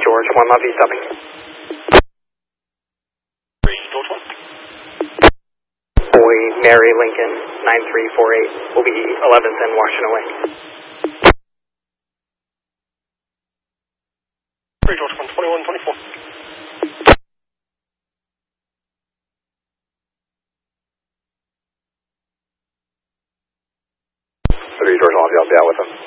George, 1 Love, stopping. 3 George 1. Boy, Mary Lincoln, 9348, will be 11th and Washington Way. 3 George 1, 2124. 3 George, I'll be out with them.